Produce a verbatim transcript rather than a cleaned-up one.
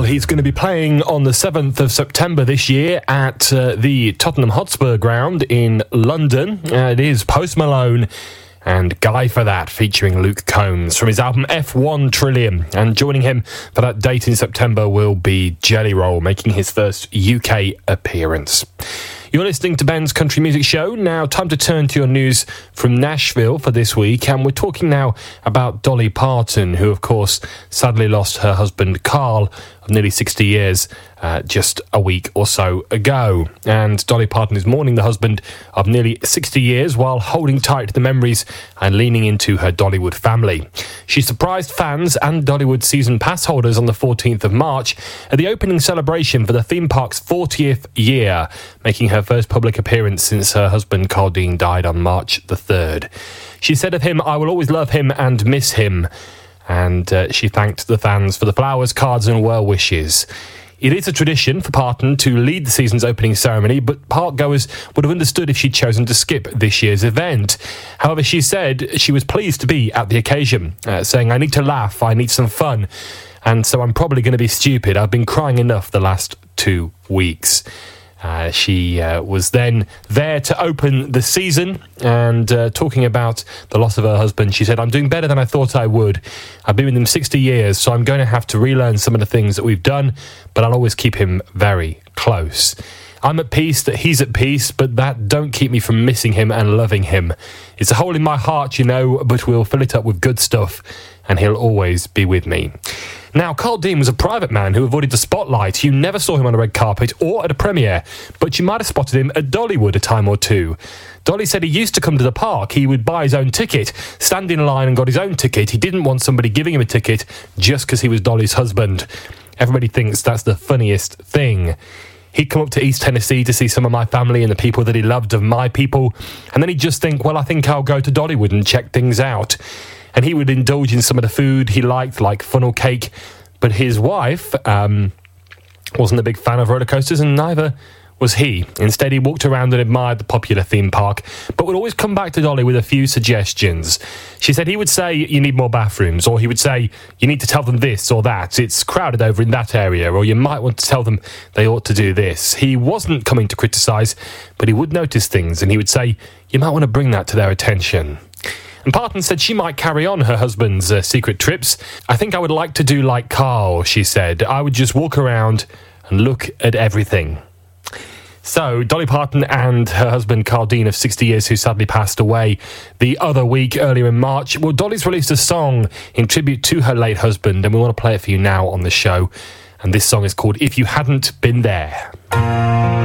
Well, he's going to be playing on the seventh of September this year at uh, the Tottenham Hotspur ground in London. Uh, it is Post Malone and Guy for That, featuring Luke Combs from his album F one Trillion. And joining him for that date in September will be Jelly Roll, making his first U K appearance. You're listening to Ben's Country Music Show. Now, time to turn to your news from Nashville for this week. And we're talking now about Dolly Parton, who, of course, sadly lost her husband, Carl, of nearly sixty years, uh, just a week or so ago. And Dolly Parton is mourning the husband of nearly sixty years while holding tight to the memories and leaning into her Dollywood family. She surprised fans and Dollywood season pass holders on the fourteenth of March at the opening celebration for the theme park's fortieth year, making her first public appearance since her husband Carl Dean died on March the third. She said of him, "I will always love him and miss him." And uh, she thanked the fans for the flowers, cards and well wishes. It is a tradition for Parton to lead the season's opening ceremony, but park-goers would have understood if she'd chosen to skip this year's event. However, she said she was pleased to be at the occasion, uh, saying, "I need to laugh, I need some fun, and so I'm probably going to be stupid. I've been crying enough the last two weeks." Uh, she uh, was then there to open the season, and uh, talking about the loss of her husband, she said, "I'm doing better than I thought I would. I've been with him sixty years, so I'm going to have to relearn some of the things that we've done, but I'll always keep him very close. I'm at peace that he's at peace, but that don't keep me from missing him and loving him. It's a hole in my heart, you know, but we'll fill it up with good stuff, and he'll always be with me." Now, Carl Dean was a private man who avoided the spotlight. You never saw him on a red carpet or at a premiere, but you might have spotted him at Dollywood a time or two. Dolly said he used to come to the park. He would buy his own ticket, stand in line and got his own ticket. He didn't want somebody giving him a ticket just because he was Dolly's husband. Everybody thinks that's the funniest thing. He'd come up to East Tennessee to see some of my family and the people that he loved of my people, and then he'd just think, well, I think I'll go to Dollywood and check things out. And he would indulge in some of the food he liked, like funnel cake. But his wife um, wasn't a big fan of roller coasters, and neither was he. Instead, he walked around and admired the popular theme park, but would always come back to Dolly with a few suggestions. She said he would say, "You need more bathrooms," or he would say, "You need to tell them this or that. It's crowded over in that area," or "You might want to tell them they ought to do this." He wasn't coming to criticise, but he would notice things, and he would say, "You might want to bring that to their attention." And Parton said she might carry on her husband's uh, secret trips. "I think I would like to do like Carl," she said. "I would just walk around and look at everything." So, Dolly Parton and her husband Carl Dean of sixty years, who sadly passed away the other week, earlier in March. Well, Dolly's released a song in tribute to her late husband, and we want to play it for you now on the show. And this song is called If You Hadn't Been There.